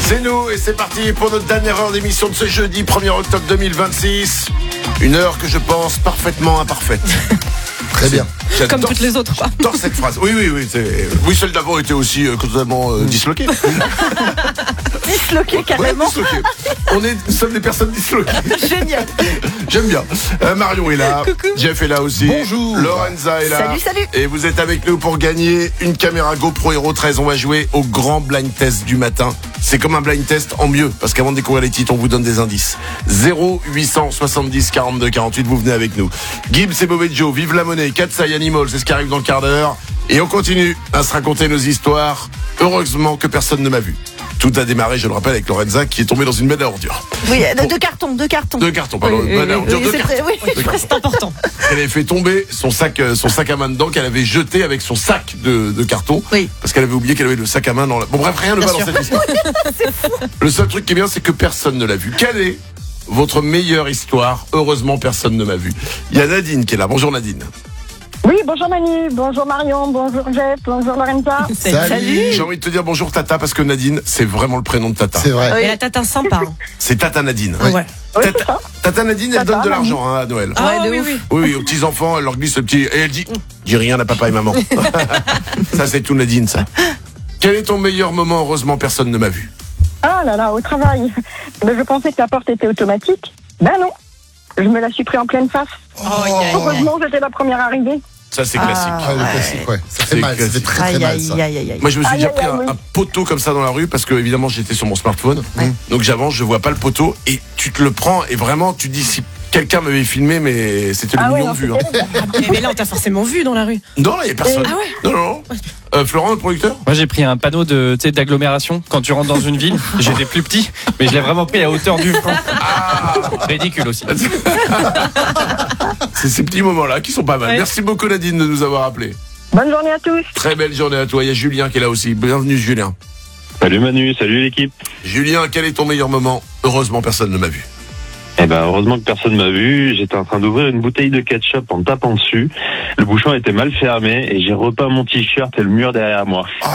C'est nous et c'est parti pour notre dernière heure d'émission de ce jeudi 1er octobre 2026. Une heure que je pense parfaitement imparfaite. Très bien. Comme toutes les autres, quoi. J'adore cette phrase. Oui. Oui, celle d'avant était aussi totalement disloquée. Disloqué carrément. Ouais, disloquée. Nous sommes des personnes disloquées. Génial. J'aime bien. Marion est là. Coucou. Jeff est là aussi. Bonjour. Lorenza est là. Salut. Et vous êtes avec nous pour gagner une caméra GoPro Hero 13. On va jouer au grand blind test du matin. C'est comme un blind test en mieux, parce qu'avant de découvrir les titres, on vous donne des indices. 0870 42 48, vous venez avec nous. Gibbs et Boveggio, Vive la monnaie, Katsai Animal, c'est ce qui arrive dans le quart d'heure. Et on continue à se raconter nos histoires. Heureusement que personne ne m'a vu. Tout a démarré, je le rappelle, avec Lorenza qui est tombée dans une benne à ordures. Oui, deux cartons. Deux cartons, pardon. Oui, Une benne à ordures, deux c'est cartons. vrai, oui. Deux cartons. C'est important. Elle avait fait tomber son sac à main dedans qu'elle avait jeté avec son sac de carton. Oui. Parce qu'elle avait oublié qu'elle avait le sac à main dans la... Bon bref, rien ne va dans cette histoire. Le seul truc qui est bien, c'est que personne ne l'a vu. Quelle est votre meilleure histoire? Heureusement, personne ne m'a vu. Il y a Nadine qui est là. Bonjour Nadine. Oui, bonjour Manu, bonjour Marion, bonjour Jeff, bonjour Lorenza. Salut. J'ai envie de te dire bonjour Tata parce que Nadine, c'est vraiment le prénom de Tata. C'est vrai. Et la tata sympa. Hein. C'est Tata Nadine. Oui. Ouais. Oui, c'est ça. Tata Nadine, elle Tata, donne de Nadine. l'argent à Noël. Ah de oui, ouf. oui. Oui, aux petits enfants, elle leur glisse le petit. Et elle dit dis rien à papa et maman. Ça, c'est tout Nadine, ça. Quel est ton meilleur moment? Heureusement, personne ne m'a vu. Ah là là, au travail. Ben, je pensais que la porte était automatique. Ben non, je me la suis pris en pleine face. Heureusement, j'étais la première arrivée. Ça, c'est classique. Ah, le classique, ouais. Ça fait C'est mal, ça fait classique. très mal, ça. Aïe. Moi, je me suis Aïe, déjà aïe, pris aïe, oui. un poteau comme ça dans la rue parce que, évidemment, j'étais sur mon smartphone. Donc, j'avance, je vois pas le poteau et tu te le prends et vraiment, tu te dis si quelqu'un m'avait filmé, mais c'était le Ah ouais, million non, de vues. c'était- Mais là, on t'a forcément vu dans la rue. Non, là, il n'y a personne. Ah ouais. Non. Florent, le producteur? Moi j'ai pris un panneau d'agglomération quand tu rentres dans une ville. J'étais plus petit, mais je l'ai vraiment pris à hauteur du front. Ridicule aussi. C'est ces petits moments-là qui sont pas mal. Ouais. Merci beaucoup, Nadine, de nous avoir appelés. Bonne journée à tous. Très belle journée à toi. Il y a Julien qui est là aussi. Bienvenue, Julien. Salut Manu, salut l'équipe. Julien, quel est ton meilleur moment? Heureusement, personne ne m'a vu. Eh ben heureusement que personne m'a vu. J'étais en train d'ouvrir une bouteille de ketchup en tapant dessus. Le bouchon était mal fermé et j'ai repeint mon t-shirt et le mur derrière moi. Oh